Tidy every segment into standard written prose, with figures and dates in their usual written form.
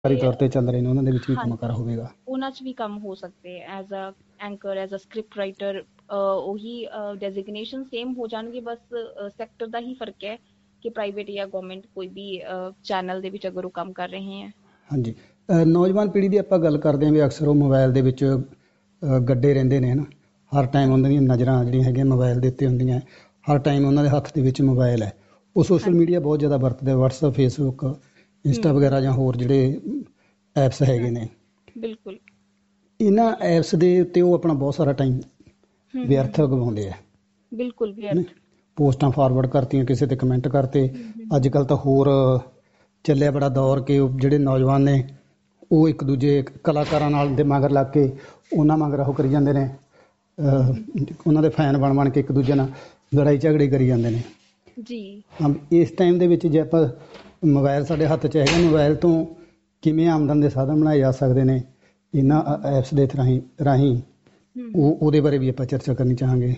ਤੌਰ ਤੇ ਚੱਲ ਰਹੇ ਨੇ ਉਹਨਾਂ ਦੇ ਵਿੱਚ ਵੀ ਕੰਮ ਕਰ ਹਾਂਜੀ, ਹੋਵੇਗਾ। ਉਹਨਾਂ 'ਚ ਵੀ ਕੰਮ ਹੋ ਸਕਦੇ as a anchor, as a script writer. ਉਹੀ ਡੈਜ਼ਿਗਨੇਸ਼ਨ ਸੇਮ ਹੋ ਜਾਣਗੇ, ਬਸ ਸੈਕਟਰ ਦਾ ਹੀ ਫਰਕ ਹੈ ਕਿ ਪ੍ਰਾਈਵੇਟ ਜਾਂ ਗਵਰਨਮੈਂਟ ਕੋਈ ਵੀ ਚੈਨਲ ਦੇ ਵਿੱਚ ਅਗਰ ਉਹ ਕੰਮ ਕਰ ਰਹੇ ਹੈ। ਹਾਂਜੀ। ਨੌਜਵਾਨ ਪੀੜ੍ਹੀ ਦੀ ਆਪਾਂ ਗੱਲ ਕਰਦੇ ਹਾਂ ਵੀ ਅਕਸਰ ਉਹ ਮੋਬਾਇਲ ਦੇ ਵਿੱਚ ਗੱਡੇ ਰਹਿੰਦੇ ਨੇ ਹੈ ਨਾ। ਹਰ ਟਾਈਮ ਉਹਨਾਂ ਦੀਆਂ ਨਜ਼ਰਾਂ ਜਿਹੜੀਆਂ ਹੈਗੀਆਂ ਮੋਬਾਇਲ ਦੇ ਉੱਤੇ ਹੁੰਦੀਆਂ, ਹਰ ਟਾਈਮ ਉਹਨਾਂ ਦੇ ਹੱਥ ਦੇ ਵਿੱਚ ਮੋਬਾਇਲ ਹੈ। ਉਹ ਸੋਸ਼ਲ ਹਾਂਜੀ। ਮੀਡੀਆ ਬਹੁਤ ਜ਼ਿਆਦਾ ਵਰਤਦੇ, ਵਟਸਐਪ, ਫੇਸਬੁੱਕ, ਇੰਸਟਾ ਹੂੰ। ਵਗੈਰਾ ਜਾਂ ਹੋਰ ਜਿਹੜੇ ਐਪਸ ਹੈਗੇ ਨੇ। ਬਿਲਕੁਲ। ਇਹਨਾਂ ਐਪਸ ਦੇ ਉੱਤੇ ਉਹ ਆਪਣਾ ਬਹੁਤ ਸਾਰਾ ਟਾਈਮ ਵਿਅਰਥ ਹੂੰ। ਗਵਾਉਂਦੇ ਆ। ਬਿਲਕੁਲ ਵੀ ਨਹੀਂ, ਅਰਥ। ਪੋਸਟਾਂ ਫਾਰਵਰਡ ਕਰਤੀਆਂ, ਕਿਸੇ ਤੇ ਕਮੈਂਟ ਕਰਤੇ। ਅੱਜ ਕੱਲ੍ਹ ਤਾਂ ਹੋਰ ਚੱਲਿਆ ਬੜਾ ਦੌਰ ਕਿ ਉਹ ਜਿਹੜੇ ਨੌਜਵਾਨ ਨੇ ਉਹ ਇੱਕ ਦੂਜੇ ਕਲਾਕਾਰਾਂ ਨਾਲ ਦੇ ਮਗਰ ਲੱਗ ਕੇ ਉਹਨਾਂ ਮਗਰ ਉਹ ਕਰੀ ਜਾਂਦੇ ਨੇ। ਉਹਨਾਂ ਦੇ ਫੈਨ ਬਣ ਕੇ ਇੱਕ ਦੂਜੇ ਨਾਲ ਲੜਾਈ ਝਗੜੇ ਕਰੀ ਜਾਂਦੇ ਨੇ। ਜੀ। ਹਾਂ, ਇਸ ਟਾਈਮ ਦੇ ਵਿੱਚ ਜੇ ਆਪਾਂ ਮੋਬਾਇਲ ਸਾਡੇ ਹੱਥ 'ਚ ਹੈਗਾ, ਮੋਬਾਇਲ ਤੋਂ ਕਿਵੇਂ ਆਮਦਨ ਦੇ ਸਾਧਨ ਬਣਾਏ ਜਾ ਸਕਦੇ ਨੇ ਇਹਨਾਂ ਐਪਸ ਦੇ ਰਾਹੀਂ ਉਹਦੇ ਬਾਰੇ ਵੀ ਆਪਾਂ ਚਰਚਾ ਕਰਨੀ ਚਾਹਾਂਗੇ।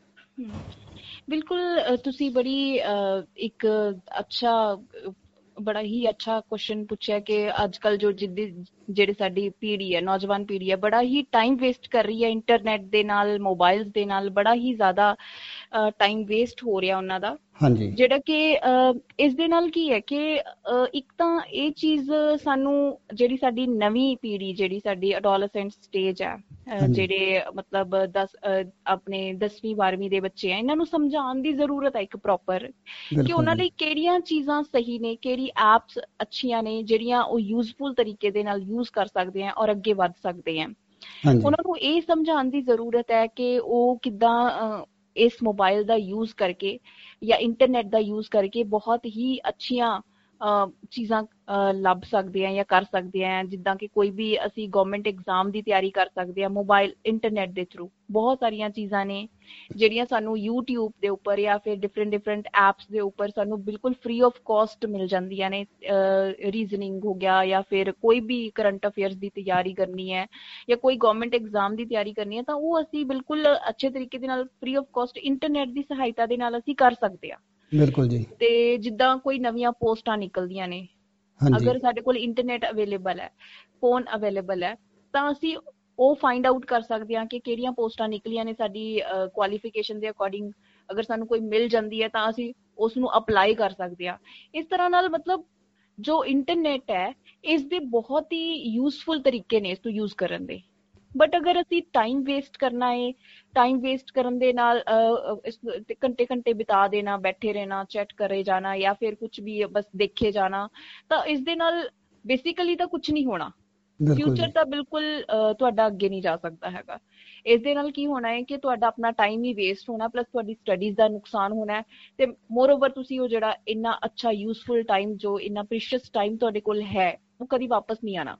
ਬਿਲਕੁਲ। ਤੁਸੀਂ ਬੜੀ ਇੱਕ ਅੱਛਾ ਬੜਾ ਹੀ ਅੱਛਾ ਕੁਐਸਚਨ ਪੁੱਛਿਆ ਕਿ ਅੱਜ ਕੱਲ੍ਹ ਜਿਹੜੀ ਸਾਡੀ ਪੀੜ੍ਹੀ ਹੈ, ਨੌਜਵਾਨ ਪੀੜ੍ਹੀ ਹੈ, ਬੜਾ ਹੀ ਟਾਈਮ ਵੇਸਟ ਕਰ ਰਹੀ ਹੈ ਇੰਟਰਨੈਟ ਦੇ ਨਾਲ, ਮੋਬਾਈਲਸ ਦੇ ਨਾਲ। ਬੜਾ ਹੀ ਜ਼ਿਆਦਾ ਟਾਈਮ ਵੇਸਟ ਹੋ ਰਿਹਾ ਉਹਨਾਂ ਦਾ, ਹਾਂਜੀ। ਜਿਹੜਾ ਕਿ ਇਸ ਦੇ ਨਾਲ ਕੀ ਹੈ ਕਿ ਇੱਕ ਤਾਂ ਇਹ ਚੀਜ਼ ਸਾਨੂੰ, ਜਿਹੜੀ ਸਾਡੀ ਨਵੀਂ ਪੀੜ੍ਹੀ, ਜਿਹੜੀ ਸਾਡੀ ਅਡੋਲਸੈਂਟ ਸਟੇਜ ਹੈ, ਹਾਂਜੀ। ਜਿਹੜੇ ਮਤਲਬ ਆਪਣੇ 10ਵੀਂ 12ਵੀਂ ਦੇ ਬੱਚੇ ਆ, ਇਹਨਾਂ ਨੂੰ ਸਮਝਾਉਣ ਦੀ ਜ਼ਰੂਰਤ ਹੈ ਇੱਕ ਪ੍ਰੋਪਰ, ਕਿ ਬਿਲਕੁਲ ਉਹਨਾਂ ਜੀ। ਲਈ ਕਿਹੜੀਆਂ ਚੀਜ਼ਾਂ ਸਹੀ ਨੇ, ਕਿਹੜੀ ਐਪਸ ਅੱਛੀਆਂ ਨੇ ਜਿਹੜੀਆਂ ਉਹ ਯੂਜ਼ਫੁਲ ਤਰੀਕੇ ਦੇ ਨਾਲ ਯੂਜ਼ ਕਰ ਸਕਦੇ ਆ ਔਰ ਅੱਗੇ ਵੱਧ ਸਕਦੇ ਆ। ਹਾਂਜੀ। ਉਹਨਾਂ ਨੂੰ ਇਹ ਸਮਝਾਉਣ ਦੀ ਜ਼ਰੂਰਤ ਹੈ ਕਿ ਉਹ ਕਿੱਦਾਂ ਇਸ ਮੋਬਾਈਲ ਦਾ ਯੂਜ਼ ਕਰਕੇ ਜਾਂ ਇੰਟਰਨੈਟ ਦਾ ਯੂਜ਼ ਕਰਕੇ ਬਹੁਤ ਹੀ ਅੱਛੀਆਂ ਚੀਜ਼ਾਂ ਲੱਭ ਸਕਦੇ ਆ ਜਾਂ ਕਰ ਸਕਦੇ ਆ। ਜਿੱਦਾਂ ਕਿ ਕੋਈ ਵੀ ਅਸੀਂ ਗਵਰਨਮੈਂਟ ਐਗਜ਼ਾਮ ਦੀ ਤਿਆਰੀ ਕਰ ਸਕਦੇ ਆ ਮੋਬਾਈਲ ਇੰਟਰਨੈਟ ਦੇ ਥਰੂ। ਬਹੁਤ ਸਾਰੀਆਂ ਚੀਜ਼ਾਂ ਨੇ ਜਿਹੜੀਆਂ ਸਾਨੂੰ YouTube ਦੇ ਉੱਪਰ ਜਾਂ ਫਿਰ ਡਿਫਰੈਂਟ ਐਪਸ ਦੇ ਉੱਪਰ ਸਾਨੂੰ ਬਿਲਕੁਲ ਫ੍ਰੀ ਆਫ ਕਾਸਟ ਮਿਲ ਜਾਂਦੀਆਂ ਨੇ। ਰੀਜ਼ਨਿੰਗ ਹੋ ਗਿਆ, ਜਾਂ ਫਿਰ ਕੋਈ ਵੀ ਕਰੰਟ ਅਫੇਅਰਸ ਦੀ ਤਿਆਰੀ ਕਰਨੀ ਹੈ ਜਾਂ ਕੋਈ ਗਵਰਨਮੈਂਟ ਐਗਜ਼ਾਮ ਦੀ ਤਿਆਰੀ ਕਰਨੀ ਹੈ, ਤਾਂ ਉਹ ਅਸੀਂ ਬਿਲਕੁਲ ਅੱਛੇ ਤਰੀਕੇ ਦੇ ਨਾਲ ਫ੍ਰੀ ਆਫ ਕਾਸਟ ਇੰਟਰਨੈਟ ਦੀ ਸਹਾਇਤਾ ਦੇ ਨਾਲ ਅਸੀਂ ਕਰ ਸਕਦੇ ਹਾਂ। ਬਿਲਕੁਲ ਜੀ। ਤੇ ਜਿੱਦਾਂ ਕੋਈ ਨਵੀਆਂ ਪੋਸਟਾਂ ਨਿਕਲਦੀਆਂ ਨੇ, ਹਾਂਜੀ। ਅਗਰ ਸਾਡੇ ਕੋਲ ਇੰਟਰਨੈਟ ਅਵੇਲੇਬਲ ਹੈ, ਫੋਨ ਅਵੇਲੇਬਲ ਹੈ, ਤਾਂ ਅਸੀਂ ਉਹ ਫਾਈਂਡ ਆਊਟ ਕਰ ਸਕਦੇ ਹਾਂ ਕਿ ਕਿਹੜੀਆਂ ਪੋਸਟਾਂ ਨਿਕਲੀਆਂ ਨੇ ਸਾਡੀ ਕੁਆਲੀਫਿਕੇਸ਼ਨ ਦੇ ਅਕੋਰਡਿੰਗ। ਅਗਰ ਸਾਨੂੰ ਕੋਈ ਮਿਲ ਜਾਂਦੀ ਹੈ ਤਾਂ ਅਸੀਂ ਉਸ ਨੂੰ ਅਪਲਾਈ ਕਰ ਸਕਦੇ ਹਾਂ। ਇਸ ਤਰ੍ਹਾਂ ਨਾਲ ਮਤਲਬ ਜੋ ਇੰਟਰਨੈਟ ਹੈ, ਇਸ ਦੇ ਬਹੁਤ ਹੀ ਯੂਜ਼ਫੁਲ ਤਰੀਕੇ ਨੇ ਇਸ ਨੂੰ ਯੂਜ਼ ਕਰਨ ਦੇ। ਬਟ ਅਗਰ ਅਸੀਂ ਟਾਈਮ ਵੇਸਟ ਕਰਨਾ ਹੈ, ਟਾਈਮ ਵੇਸਟ ਕਰਨ ਦੇ ਨਾਲ ਘੰਟੇ ਘੰਟੇ ਬਿਤਾ ਦੇਣਾ, ਬੈਠੇ ਰਹਿਣਾ, ਚੈਟ ਕਰੇ ਜਾਣਾ, ਜਾਂ ਫਿਰ ਕੁਝ ਵੀ ਬਸ ਦੇਖੇ ਜਾਣਾ, ਤਾਂ ਇਸ ਦੇ ਨਾਲ ਬੇਸਿਕਲੀ ਤਾਂ ਕੁਝ ਨਹੀਂ ਹੋਣਾ। ਬਿਲਕੁਲ ਫਿਊਚਰ ਜੀ। ਤਾਂ ਬਿਲਕੁਲ ਤੁਹਾਡਾ ਅੱਗੇ ਨਹੀਂ ਜਾ ਸਕਦਾ ਹੈਗਾ। ਇਸ ਦੇ ਨਾਲ ਕੀ ਹੋਣਾ ਹੈ ਕਿ ਤੁਹਾਡਾ ਆਪਣਾ ਟਾਈਮ ਹੀ ਵੇਸਟ ਹੋਣਾ, ਪਲੱਸ ਤੁਹਾਡੀ ਸਟੱਡੀਜ਼ ਦਾ ਨੁਕਸਾਨ ਹੋਣਾ ਹੈ, ਤੇ ਮੋਰ ਓਵਰ ਤੁਸੀਂ ਉਹ ਜਿਹੜਾ ਇੰਨਾ ਅੱਛਾ ਯੂਜ਼ਫੁਲ ਟਾਈਮ, ਜੋ ਇੰਨਾ ਪ੍ਰੀਸ਼ੀਅਸ ਟਾਈਮ ਤੁਹਾਡੇ ਕੋਲ ਹੈ, ਉਹ ਕਦੀ ਵਾਪਸ ਨਹੀਂ ਆਣਾ,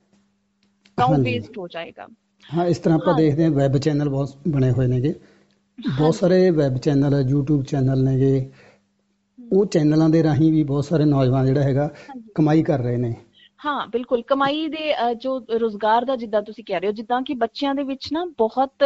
ਤਾਂ ਉਹ ਹਾਂਜੀ। ਵੇਸਟ ਹੋ ਜਾਏਗਾ। ਹਾਂ, ਇਸ ਤਰ੍ਹਾਂ ਆਪਾਂ ਹਾਂ। ਦੇਖਦੇ ਹਾਂ ਵੈਬ ਚੈਨਲ ਬਹੁਤ ਬਣੇ ਹੋਏ ਨੇਗੇ। ਬਹੁਤ ਹਾਂਜੀ। ਸਾਰੇ ਵੈਬ ਚੈਨਲ, YouTube ਚੈਨਲ ਨੇਗੇ। ਉਹ ਚੈਨਲਾਂ ਦੇ ਰਾਹੀਂ ਵੀ ਬਹੁਤ ਸਾਰੇ ਨੌਜਵਾਨ ਜਿਹੜਾ ਹੈਗਾ ਹਾਂਜੀ। ਕਮਾਈ ਕਰ ਰਹੇ ਨੇ। ਹਾਂ, ਬਿਲਕੁਲ। ਕਮਾਈ ਦੇ ਜੋ ਰੁਜ਼ਗਾਰ ਦਾ, ਜਿੱਦਾਂ ਤੁਸੀਂ ਕਹਿ ਰਹੇ ਹੋ, ਜਿੱਦਾਂ ਕਿ ਬੱਚਿਆਂ ਦੇ ਵਿੱਚ ਨਾ ਬਹੁਤ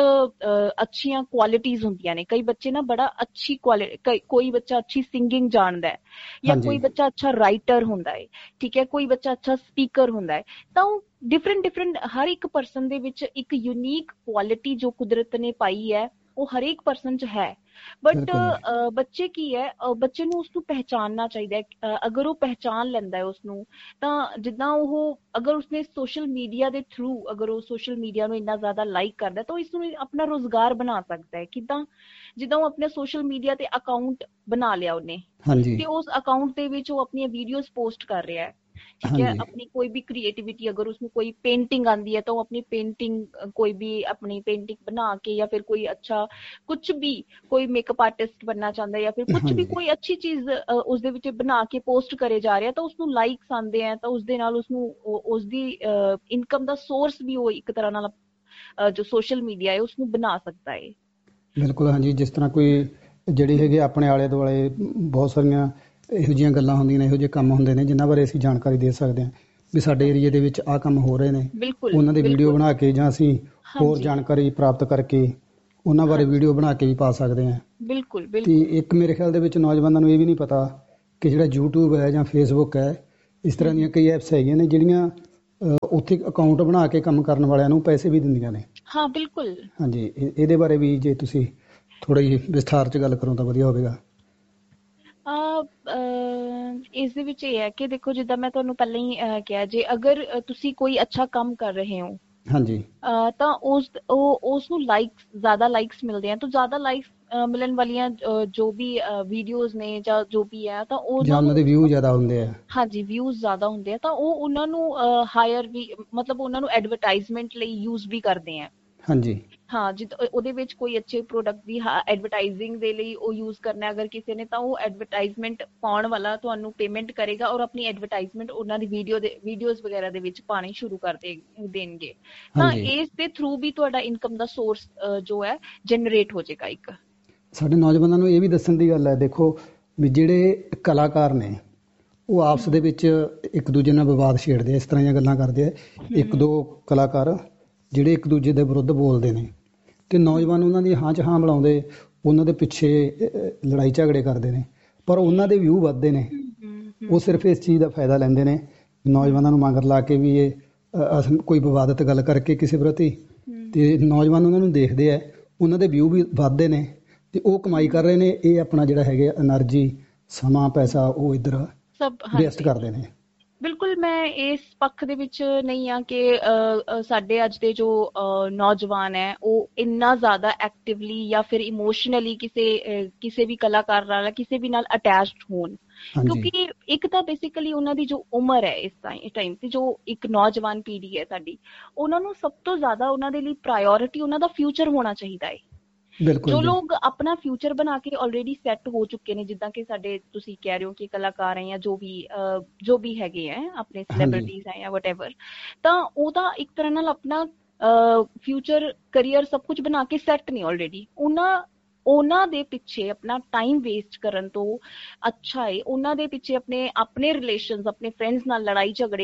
ਅੱਛੀਆਂ ਕੁਆਲਿਟੀਜ਼ ਹੁੰਦੀਆਂ ਨੇ। ਕਈ ਬੱਚੇ ਨਾ ਬੜਾ ਅੱਛੀ ਕੋਈ ਬੱਚਾ ਅੱਛੀ ਸਿੰਗਿੰਗ ਜਾਣਦਾ ਹੈ, ਜਾਂ ਕੋਈ ਹਾਂਜੀ। ਬੱਚਾ ਅੱਛਾ ਰਾਈਟਰ ਹੁੰਦਾ ਹੈ, ਠੀਕ ਹੈ, ਕੋਈ ਬੱਚਾ ਅੱਛਾ ਸਪੀਕਰ ਹੁੰਦਾ ਹੈ। ਤਾਂ ਉਹ ਡਿਫਰੈਂਟ ਹਰ ਇੱਕ ਪਰਸਨ ਦੇ ਵਿੱਚ ਇੱਕ ਯੂਨੀਕ ਕੁਆਲਿਟੀ ਜੋ ਕੁਦਰਤ ਨੇ ਪਾਈ ਹੈ, ਉਹ ਹਰੇਕ ਪਰਸਨ 'ਚ ਹੈ। ਬਟ ਬਿਲਕੁਲ ਜੀ। ਬੱਚੇ ਕੀ ਹੈ, ਬੱਚੇ ਨੂੰ ਉਸਨੂੰ ਪਹਿਚਾਨਣਾ ਚਾਹੀਦਾ ਹੈ। ਅਗਰ ਉਹ ਪਹਿਚਾਨ ਲੈਂਦਾ ਹੈ ਉਸਨੂੰ, ਤਾਂ ਜਿੱਦਾਂ ਉਹ, ਅਗਰ ਉਸਨੇ ਸੋਸ਼ਲ ਮੀਡੀਆ ਦੇ ਥਰੂ, ਅਗਰ ਉਹ ਸੋਸ਼ਲ ਮੀਡੀਆ ਨੂੰ ਇੰਨਾ ਜ਼ਿਆਦਾ ਲਾਈਕ ਕਰਦਾ, ਤਾਂ ਇਸ ਨੂੰ ਆਪਣਾ ਰੁਜ਼ਗਾਰ ਬਣਾ ਸਕਦਾ ਹੈ। ਕਿੱਦਾਂ? ਜਿੱਦਾਂ ਉਹ ਆਪਣੇ ਸੋਸ਼ਲ ਮੀਡੀਆ ਤੇ ਅਕਾਊਂਟ ਬਣਾ ਲਿਆ ਉਹਨੇ, ਹਾਂਜੀ। ਤੇ ਉਸ ਅਕਾਊਂਟ ਦੇ ਵਿੱਚ ਉਹ ਆਪਣੀਆਂ ਵੀਡੀਓਜ਼ ਪੋਸਟ ਕਰ ਰਿਹਾ ਹੈ, ਠੀਕ ਹੈ, ਹਾਂਜੀ। ਆਪਣੀ ਕੋਈ ਵੀ ਕ੍ਰੀਏਟੀਵਿਟੀ, ਅਗਰ ਉਸਨੂੰ ਕੋਈ ਪੇਂਟਿੰਗ ਆਉਂਦੀ ਹੈ ਤਾਂ ਉਹ ਆਪਣੀ ਪੇਂਟਿੰਗ, ਕੋਈ ਵੀ ਆਪਣੀ ਪੇਂਟਿੰਗ ਬਣਾ ਕੇ, ਜਾਂ ਫਿਰ ਕੋਈ ਅੱਛਾ ਕੁਝ ਵੀ, ਕੋਈ ਮੇਕਅਪ ਆਰਟਿਸਟ ਬਣਨਾ ਚਾਹੁੰਦਾ, ਜਾਂ ਫਿਰ ਕੁਝ ਵੀ ਹਾਂਜੀ। ਕੋਈ ਅੱਛੀ ਚੀਜ਼ ਉਸਦੇ ਵਿੱਚ ਬਣਾ ਕੇ ਪੋਸਟ ਕਰੇ ਜਾ ਰਿਹਾ, ਤਾਂ ਉਸਨੂੰ ਲਾਈਕਸ ਆਉਂਦੇ ਆ, ਤਾਂ ਉਸਦੇ ਨਾਲ ਉਸਨੂੰ ਉਸਦੀ ਇਨਕਮ ਦਾ ਸੋਰਸ ਵੀ ਉਹ ਇੱਕ ਤਰ੍ਹਾਂ ਨਾਲ ਜੋ ਸੋਸ਼ਲ ਮੀਡੀਆ ਹੈ ਉਸਨੂੰ ਬਣਾ ਸਕਦਾ ਹੈ। ਬਿਲਕੁਲ। ਹਾਂਜੀ, ਜਿਸ ਤਰ੍ਹਾਂ ਕੋਈ ਜਿਹੜੀ ਹੈਗੀ ਆਪਣੇ ਆਲੇ ਦੁਆਲੇ ਬਹੁਤ ਸਾਰੀਆਂ ਇਹੋ ਜਿਹੀਆਂ ਗੱਲਾਂ ਹੁੰਦੀਆਂ ਨੇ, ਇਹੋ ਜਿਹੇ ਕੰਮ ਹੁੰਦੇ ਨੇ ਜਿਨ੍ਹਾਂ ਬਾਰੇ ਅਸੀਂ ਜਾਣਕਾਰੀ ਦੇ ਸਕਦੇ ਹਾਂ ਵੀ ਸਾਡੇ ਏਰੀਏ ਦੇ ਵਿੱਚ ਆਹ ਕੰਮ ਹੋ ਰਹੇ ਨੇ। ਬਿਲਕੁਲ ਉਹਨਾਂ ਦੇ ਵੀਡੀਓ ਬਿਲਕੁਲ। ਬਣਾ ਕੇ, ਜਾਂ ਅਸੀਂ ਹੋਰ ਹਾਂਜੀ ਜਾਣਕਾਰੀ ਪ੍ਰਾਪਤ ਕਰਕੇ ਉਹਨਾਂ ਬਾਰੇ ਹਾਂਜੀ। ਵੀਡੀਓ ਬਣਾ ਕੇ ਵੀ ਪਾ ਸਕਦੇ ਹਾਂ। ਬਿਲਕੁਲ ਅਤੇ ਬਿਲਕੁਲ। ਇੱਕ ਮੇਰੇ ਖਿਆਲ ਦੇ ਵਿੱਚ ਨੌਜਵਾਨਾਂ ਨੂੰ ਇਹ ਵੀ ਨਹੀਂ ਪਤਾ ਕਿ ਜਿਹੜਾ YouTube ਹੈ ਜਾਂ Facebook ਹੈ, ਇਸ ਤਰ੍ਹਾਂ ਦੀਆਂ ਕਈ ਐਪਸ ਹੈਗੀਆਂ ਨੇ ਜਿਹੜੀਆਂ ਉੱਥੇ ਅਕਾਊਂਟ ਬਣਾ ਕੇ ਕੰਮ ਕਰਨ ਵਾਲਿਆਂ ਨੂੰ ਪੈਸੇ ਵੀ ਦਿੰਦੀਆਂ ਨੇ। ਹਾਂ ਬਿਲਕੁਲ। ਹਾਂਜੀ, ਇਹਦੇ ਬਾਰੇ ਵੀ ਜੇ ਤੁਸੀਂ ਥੋੜ੍ਹਾ ਜਿਹੀ ਵਿਸਥਾਰ 'ਚ ਗੱਲ ਕਰੋ ਤਾਂ ਵਧੀਆ ਹੋਵੇਗਾ। ਇਸ ਦੇ ਵਿੱਚ ਇਹ ਹੈ ਕਿ ਦੇਖੋ, ਜਿੱਦਾਂ ਮੈਂ ਤੁਹਾਨੂੰ ਪਹਿਲਾਂ ਹੀ ਕਿਹਾ, ਜੇ ਅਗਰ ਤੁਸੀਂ ਕੋਈ ਅੱਛਾ ਕੰਮ ਕਰ ਰਹੇ ਹੋ ਹਾਂਜੀ ਤਾਂ ਉਸ ਨੂੰ ਜ਼ਿਆਦਾ ਲਾਈਕਸ ਮਿਲਦੇ ਆ, ਤਾਂ ਜ਼ਿਆਦਾ ਲਾਈਕਸ ਮਿਲਣ ਵਾਲੀਆਂ ਜੋ ਵੀ ਵੀਡੀਓਜ਼ ਨੇ ਜਾਂ ਜੋ ਵੀ ਹੈ, ਤਾਂ ਜਾਂ ਉਹਨਾਂ ਉਹਨਾਂ ਨੂੰ ਦੇ ਵਿਊ ਜ਼ਿਆਦਾ ਹੁੰਦੇ ਆ। ਹਾਂਜੀ ਵਿਊਜ਼ ਜ਼ਿਆਦਾ ਹੁੰਦੇ ਆ, ਤਾਂ ਉਹ ਉਹਨਾਂ ਨੂੰ ਹਾਇਰ ਵੀ, ਮਤਲਬ ਉਹਨਾਂ ਨੂੰ ਐਡਵਰਟਾਈਜ਼ਮੈਂਟ ਲਈ ਯੂਜ਼ ਵੀ ਕਰਦੇ ਆ। ਹਾਂਜੀ ਹਾਂ, ਉਹਦੇ ਵਿੱਚ ਕੋਈ ਅੱਛੇ ਪ੍ਰੋਡਕਟ ਦੀ ਐਡਵਰਟਾਈਜ਼ਿੰਗ ਦੇ ਲਈ ਉਹ ਯੂਜ਼ ਕਰਨਾ ਅਗਰ ਕਿਸੇ ਨੇ, ਤਾਂ ਉਹ ਐਡਵਰਟਾਈਜ਼ਮੈਂਟ ਪਾਉਣ ਵਾਲਾ ਤੁਹਾਨੂੰ ਪੇਮੈਂਟ ਕਰੇਗਾ ਔਰ ਆਪਣੀ ਐਡਵਰਟਾਈਜ਼ਮੈਂਟ ਉਹਨਾਂ ਦੀ ਵੀਡੀਓਜ਼ ਵਗੈਰਾ ਦੇ ਵਿੱਚ ਪਾਣੀ ਸ਼ੁਰੂ ਕਰ ਦੇਣਗੇ। ਤਾਂ ਹਾਂਜੀ ਇਸ ਦੇ ਥਰੂ ਵੀ ਤੁਹਾਡਾ ਇਨਕਮ ਦਾ ਸੋਰਸ ਜੋ ਹੈ ਜਨਰੇਟ ਹੋ ਜਾਏਗਾ ਇੱਕ। ਸਾਡੇ ਨੌਜਵਾਨਾਂ ਨੂੰ ਇਹ ਵੀ ਦੱਸਣ ਦੀ ਗੱਲ ਹੈ, ਦੇਖੋ ਵੀ ਜਿਹੜੇ ਕਲਾਕਾਰ ਨੇ ਉਹ ਆਪਸ ਦੇ ਵਿੱਚ ਇੱਕ ਦੂਜੇ ਨਾਲ ਵਿਵਾਦ ਛੇੜਦੇ ਆ, ਇਸ ਤਰ੍ਹਾਂ ਦੀਆਂ ਗੱਲਾਂ ਕਰਦੇ ਆ। ਇੱਕ ਦੋ ਕਲਾਕਾਰ ਜਿਹੜੇ ਇੱਕ ਦੂਜੇ ਦੇ ਵਿਰੁੱਧ ਬੋਲਦੇ ਨੇ ਤੇ ਨੌਜਵਾਨ ਉਹਨਾਂ ਦੀ ਹਾਂ 'ਚ ਹਾਂ ਮਿਲਾਉਂਦੇ, ਉਹਨਾਂ ਦੇ ਪਿੱਛੇ ਲੜਾਈ ਝਗੜੇ ਕਰਦੇ ਨੇ, ਪਰ ਉਹਨਾਂ ਦੇ ਵਿਊ ਵੱਧਦੇ ਨੇ। ਉਹ ਸਿਰਫ ਇਸ ਚੀਜ਼ ਦਾ ਫਾਇਦਾ ਲੈਂਦੇ ਨੇ, ਨੌਜਵਾਨਾਂ ਨੂੰ ਮਗਰ ਲਾ ਕੇ ਵੀ ਇਹ ਕੋਈ ਵਿਵਾਦਤ ਗੱਲ ਕਰਕੇ ਕਿਸੇ ਪ੍ਰਤੀ, ਤੇ ਨੌਜਵਾਨ ਉਹਨਾਂ ਨੂੰ ਦੇਖਦੇ ਆ, ਉਹਨਾਂ ਦੇ ਵਿਊ ਵੀ ਵੱਧਦੇ ਨੇ ਤੇ ਉਹ ਕਮਾਈ ਕਰ ਰਹੇ ਨੇ। ਇਹ ਆਪਣਾ ਜਿਹੜਾ ਹੈਗੇ ਐਨਰਜੀ, ਸਮਾਂ, ਪੈਸਾ ਉਹ ਇੱਧਰ ਵੇਸਟ ਕਰਦੇ ਨੇ। ਬਿਲਕੁਲ, ਮੈਂ ਇਸ ਪੱਖ ਦੇ ਵਿੱਚ ਨਹੀਂ ਆ ਕਿ ਸਾਡੇ ਅੱਜ ਦੇ ਜੋ ਨੌਜਵਾਨ ਹੈ ਉਹ ਇੰਨਾ ਜ਼ਿਆਦਾ ਐਕਟਿਵਲੀ ਜਾਂ ਫਿਰ ਇਮੋਸ਼ਨਲੀ ਕਿਸੇ ਵੀ ਕਲਾਕਾਰ ਨਾਲ, ਕਿਸੇ ਵੀ ਨਾਲ ਅਟੈਚਡ ਹੋਣ, ਕਿਉਂਕਿ ਇੱਕ ਤਾਂ ਬੇਸਿਕਲੀ ਉਹਨਾਂ ਦੀ ਜੋ ਉਮਰ ਹੈ ਇਸ ਟਾਈਮ ਤੇ, ਜੋ ਇੱਕ ਨੌਜਵਾਨ ਪੀੜ੍ਹੀ ਹੈ ਸਾਡੀ, ਉਹਨਾਂ ਨੂੰ ਸਭ ਤੋਂ ਜ਼ਿਆਦਾ ਉਹਨਾਂ ਦੇ ਲਈ ਪ੍ਰਾਇੋਰਿਟੀ ਉਹਨਾਂ ਦਾ ਫਿਊਚਰ ਹੋਣਾ ਚਾਹੀਦਾ ਹੈ। ਜੋ ਲੋਕ ਆਪਣਾ ਫਿਊਚਰ ਬਣਾ ਕੇ ਆਲਰੇਡੀ ਸੈੱਟ ਹੋ ਚੁੱਕੇ ਨੇ, ਜਿੱਦਾਂ ਕਿ ਸਾਡੇ ਤੁਸੀਂ ਕਹਿ ਰਹੇ ਹੋ ਕਿ ਕਲਾਕਾਰ ਹੈ ਜਾਂ ਜੋ ਵੀ ਹੈਗੇ ਹੈ, ਆਪਣੇ ਸੈਲੀਬ੍ਰਿਟੀਜ਼ ਹੈ ਜਾਂ ਵਟਐਵਰ, ਤਾਂ ਉਹ ਤਾਂ ਇੱਕ ਤਰ੍ਹਾਂ ਨਾਲ ਆਪਣਾ ਫਿਊਚਰ, ਕਰੀਅਰ ਸਭ ਕੁਝ ਬਣਾ ਕੇ ਸੈੱਟ ਨੇ ਆਲਰੇਡੀ। ਉਹਨਾਂ ਦੇ ਪਿੱਛੇ ਆਪਣਾ ਟਾਈਮ ਵੇਸਟ ਕਰਨ ਤੋਂ ਅੱਛਾ ਹੈ ਉਹਨਾਂ ਦੇ ਪਿੱਛੇ ਆਪਣੇ ਰਿਲੇਸ਼ਨਸ, ਆਪਣੇ ਫਰੈਂਡਸ ਨਾਲ ਲੜਾਈ ਝਗੜੇ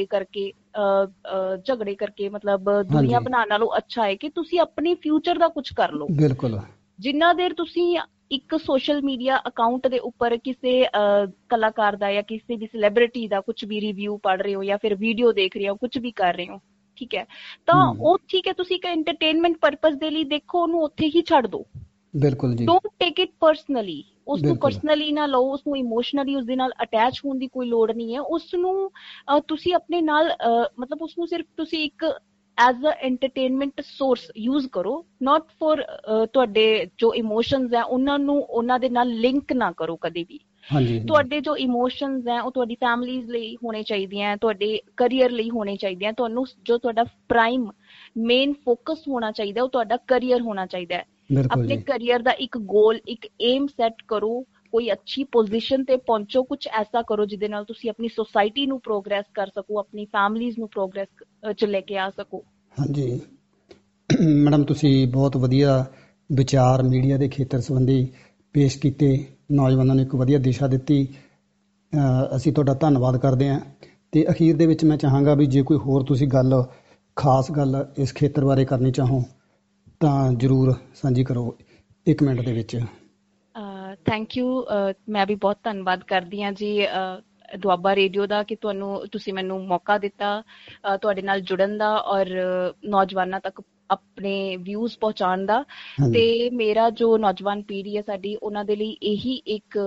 ਕਰਕੇ ਮਤਲਬ ਦੁਨੀਆ ਬਣਾਉਣ ਨਾਲੋਂ ਅੱਛਾ ਹੈ ਕਿ ਤੁਸੀਂ ਆਪਣੇ ਫਿਊਚਰ ਦਾ ਕੁਝ ਕਰ ਲਓ। ਬਿਲਕੁਲ। ਜਿੰਨਾ ਦੇਰ ਤੁਸੀਂ ਇੱਕ ਸੋਸ਼ਲ ਮੀਡੀਆ ਅਕਾਊਂਟ ਦੇ ਉੱਪਰ ਕਿਸੇ ਕਲਾਕਾਰ ਦਾ ਜਾਂ ਕਿਸੇ ਵੀ ਸੈਲੀਬ੍ਰਿਟੀ ਦਾ ਕੁਝ ਵੀ ਰਿਵਿਊ ਪੜ੍ਹ ਰਹੇ ਹੋ ਜਾਂ ਫਿਰ ਵੀਡੀਓ ਦੇਖ ਰਹੇ ਹੋ, ਕੁਝ ਵੀ ਕਰ ਰਹੇ ਹੋ, ਠੀਕ ਹੈ, ਤਾਂ ਉਹ ਠੀਕ ਹੈ, ਤੁਸੀਂ ਇੱਕ ਐਂਟਰਟੇਨਮੈਂਟ ਪਰਪਸ ਦੇ ਲਈ ਦੇਖੋ, ਉਹਨੂੰ ਉੱਥੇ ਹੀ ਛੱਡ ਦਿਓ। ਬਿਲਕੁਲ ਜੀ। ਡੋਂਟ ਟੇਕ ਇਟ ਪਰਸਨਲੀ, ਉਸਨੂੰ ਪਰਸਨਲੀ ਨਾ ਲਓ, ਉਸਨੂੰ ਇਮੋਸ਼ਨਲੀ ਉਸਦੇ ਨਾਲ ਅਟੈਚ ਹੋਣ ਦੀ ਕੋਈ ਲੋੜ ਨਹੀਂ ਹੈ। ਉਸਨੂੰ ਤੁਸੀਂ ਆਪਣੇ ਨਾਲ ਮਤਲਬ ਉਸਨੂੰ ਸਿਰਫ ਤੁਸੀਂ ਇੱਕ as a entertainment source use ਕਰੋ, ਨਾਟ ਫॉर ਤੁਹਾਡੇ ਜੋ ਇਮੋਸ਼ਨਸ ਹੈ ਉਹਨਾਂ ਦੇ ਨਾਲ ਲਿੰਕ ਨਾ ਕਰੋ ਕਦੇ ਵੀ। ਤੁਹਾਡੇ ਜੋ ਇਮੋਸ਼ਨਸ ਹੈ ਉਹ ਤੁਹਾਡੀ ਫੈਮਿਲੀਜ਼ ਲਈ ਹੋਣੇ ਚਾਹੀਦੀਆਂ, ਤੁਹਾਡੇ ਕਰੀਅਰ ਲਈ ਹੋਣੇ ਚਾਹੀਦੀਆਂ। ਤੁਹਾਨੂੰ ਜੋ ਤੁਹਾਡਾ ਪ੍ਰਾਈਮ ਮੇਨ ਫੋਕਸ ਹੋਣਾ ਚਾਹੀਦਾ ਉਹ ਤੁਹਾਡਾ ਕਰੀਅਰ ਹੋਣਾ ਚਾਹੀਦਾ ਹੈ। ਆਪਣੇ ਕਰੀਅਰ ਦਾ ਇੱਕ ਗੋਲ, ਇੱਕ ਏਮ ਸੈੱਟ ਕਰੋ, ਕੋਈ ਅੱਛੀ ਪੋਜੀਸ਼ਨ ਤੇ ਪਹੁੰਚੋ, ਕੁਝ ਐਸਾ ਕਰੋ ਜਿਹਦੇ ਨਾਲ ਤੁਸੀਂ ਆਪਣੀ ਸੋਸਾਇਟੀ ਨੂੰ ਪ੍ਰੋਗਰੈਸ ਕਰ ਸਕੋ, ਆਪਣੀ ਫੈਮਿਲੀਜ਼ ਨੂੰ ਪ੍ਰੋਗਰੈਸ 'ਚ ਲੈ ਕੇ ਆ ਸਕੋ। ਹਾਂਜੀ ਮੈਡਮ, ਤੁਸੀਂ ਬਹੁਤ ਵਧੀਆ ਵਿਚਾਰ ਮੀਡੀਆ ਦੇ ਖੇਤਰ ਸੰਬੰਧੀ ਪੇਸ਼ ਕੀਤੇ, ਨੌਜਵਾਨਾਂ ਨੂੰ ਇੱਕ ਵਧੀਆ ਦਿਸ਼ਾ ਦਿੱਤੀ। ਅਸੀਂ ਤੁਹਾਡਾ ਧੰਨਵਾਦ ਕਰਦੇ ਹਾਂ। ਅਤੇ ਅਖੀਰ ਦੇ ਵਿੱਚ ਮੈਂ ਚਾਹਾਂਗਾ ਵੀ ਜੇ ਕੋਈ ਹੋਰ ਤੁਸੀਂ ਖਾਸ ਗੱਲ ਇਸ ਖੇਤਰ ਬਾਰੇ ਕਰਨੀ ਚਾਹੋ ਤਾਂ ਜ਼ਰੂਰ ਸਾਂਝੀ ਕਰੋ 1 ਮਿੰਟ ਦੇ ਵਿੱਚ। Thank you. ਮੈਂ ਵੀ ਬਹੁਤ ਧੰਨਵਾਦ ਕਰਦੀ ਹਾਂ ਜੀ ਦੁਆਬਾ ਰੇਡੀਓ ਦਾ ਕਿ ਤੁਸੀਂ ਮੈਨੂੰ ਮੌਕਾ ਦਿੱਤਾ ਤੁਹਾਡੇ ਨਾਲ ਜੁੜਨ ਦਾ ਔਰ ਨੌਜਵਾਨਾਂ ਤੱਕ ਆਪਣੇ ਵਿਊਜ਼ ਪਹੁੰਚਾਉਣ ਦਾ। ਤੇ ਮੇਰਾ ਜੋ ਨੌਜਵਾਨ ਪੀੜ੍ਹੀ ਹੈ ਸਾਡੀ, ਉਹਨਾਂ ਦੇ ਲਈ ਇਹੀ ਇੱਕ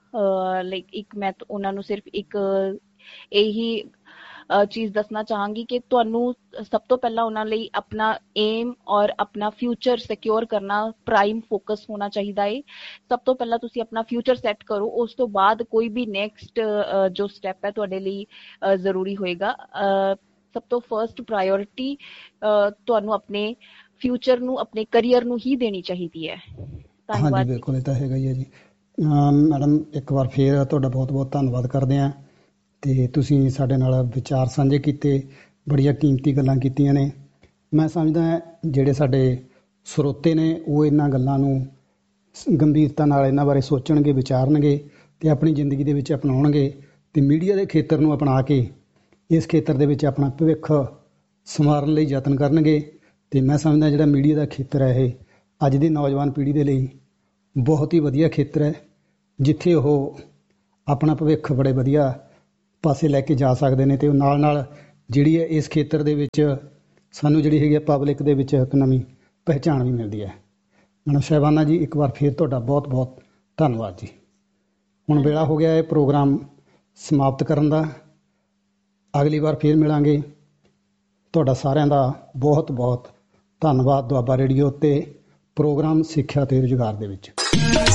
ਮੈਂ ਉਹਨਾਂ ਨੂੰ ਸਿਰਫ ਇੱਕ ਇਹੀ ਚੀਜ਼ ਦੱਸਣਾ ਚਾਹਾਂਗੀ ਕਿ ਤੁਹਾਨੂੰ ਸਭ ਤੋਂ ਪਹਿਲਾਂ ਉਹਨਾਂ ਲਈ ਆਪਣਾ ਏਮ ਔਰ ਆਪਣਾ ਫਿਊਚਰ ਸਿਕਿਉਰ ਕਰਨਾ ਪ੍ਰਾਈਮ ਫੋਕਸ ਹੋਣਾ ਚਾਹੀਦਾ ਹੈ। ਸਭ ਤੋਂ ਪਹਿਲਾਂ ਤੁਸੀਂ ਆਪਣਾ ਫਿਊਚਰ ਸੈੱਟ ਕਰੋ, ਉਸ ਤੋਂ ਬਾਅਦ ਕੋਈ ਵੀ ਨੈਕਸਟ ਜੋ ਸਟੈਪ ਹੈ ਤੁਹਾਡੇ ਲਈ ਜ਼ਰੂਰੀ ਹੋਏਗਾ। ਸਭ ਤੋਂ ਫਰਸਟ ਪ੍ਰਾਇੋਰਿਟੀ ਤੁਹਾਨੂੰ ਆਪਣੇ ਫਿਊਚਰ ਨੂੰ, ਆਪਣੇ ਕਰੀਅਰ ਨੂੰ ਹੀ ਦੇਣੀ ਚਾਹੀਦੀ ਹੈ। ਧੰਨਵਾਦ। ਹਾਂਜੀ ਬਿਲਕੁਲ, ਇਹ ਤਾਂ ਹੈਗਾ ਹੀ ਹੈ ਜੀ। ਮੈਡਮ ਇੱਕ ਵਾਰ ਫੇਰ ਤੁਹਾਡਾ ਬਹੁਤ ਬਹੁਤ ਧੰਨਵਾਦ ਕਰਦੇ ਹਾਂ। ਅਤੇ ਤੁਸੀਂ ਸਾਡੇ ਨਾਲ ਵਿਚਾਰ ਸਾਂਝੇ ਕੀਤੇ, ਬੜੀਆਂ ਕੀਮਤੀ ਗੱਲਾਂ ਕੀਤੀਆਂ ਨੇ। ਮੈਂ ਸਮਝਦਾ ਜਿਹੜੇ ਸਾਡੇ ਸਰੋਤੇ ਨੇ ਉਹ ਇਹਨਾਂ ਗੱਲਾਂ ਨੂੰ ਗੰਭੀਰਤਾ ਨਾਲ ਇਹਨਾਂ ਬਾਰੇ ਸੋਚਣਗੇ, ਵਿਚਾਰਨਗੇ ਅਤੇ ਆਪਣੀ ਜ਼ਿੰਦਗੀ ਦੇ ਵਿੱਚ ਅਪਣਾਉਣਗੇ ਅਤੇ ਮੀਡੀਆ ਦੇ ਖੇਤਰ ਨੂੰ ਅਪਣਾ ਕੇ ਇਸ ਖੇਤਰ ਦੇ ਵਿੱਚ ਆਪਣਾ ਭਵਿੱਖ ਸੰਵਾਰਨ ਲਈ ਯਤਨ ਕਰਨਗੇ। ਅਤੇ ਮੈਂ ਸਮਝਦਾ ਜਿਹੜਾ ਮੀਡੀਆ ਦਾ ਖੇਤਰ ਹੈ ਇਹ ਅੱਜ ਦੀ ਨੌਜਵਾਨ ਪੀੜ੍ਹੀ ਦੇ ਲਈ ਬਹੁਤ ਹੀ ਵਧੀਆ ਖੇਤਰ ਹੈ, ਜਿੱਥੇ ਉਹ ਆਪਣਾ ਭਵਿੱਖ ਬੜੇ ਵਧੀਆ ਪਾਸੇ ਲੈ ਕੇ ਜਾ ਸਕਦੇ ਨੇ। ਅਤੇ ਉਹ ਨਾਲ ਜਿਹੜੀ ਹੈ ਇਸ ਖੇਤਰ ਦੇ ਵਿੱਚ ਸਾਨੂੰ ਜਿਹੜੀ ਹੈਗੀ ਆ ਪਬਲਿਕ ਦੇ ਵਿੱਚ ਇੱਕ ਨਵੀਂ ਪਹਿਚਾਣ ਵੀ ਮਿਲਦੀ ਹੈ। ਮੈਡਮ ਸਾਹਿਬਾਨਾ ਜੀ, ਇੱਕ ਵਾਰ ਫਿਰ ਤੁਹਾਡਾ ਬਹੁਤ ਬਹੁਤ ਧੰਨਵਾਦ ਜੀ। ਹੁਣ ਵੇਲਾ ਹੋ ਗਿਆ ਇਹ ਪ੍ਰੋਗਰਾਮ ਸਮਾਪਤ ਕਰਨ ਦਾ। ਅਗਲੀ ਵਾਰ ਫਿਰ ਮਿਲਾਂਗੇ। ਤੁਹਾਡਾ ਸਾਰਿਆਂ ਦਾ ਬਹੁਤ ਬਹੁਤ ਧੰਨਵਾਦ ਦੁਆਬਾ ਰੇਡੀਓ ਤੇ ਪ੍ਰੋਗਰਾਮ ਸਿੱਖਿਆ ਤੇ ਰੁਜ਼ਗਾਰ ਦੇ ਵਿੱਚ।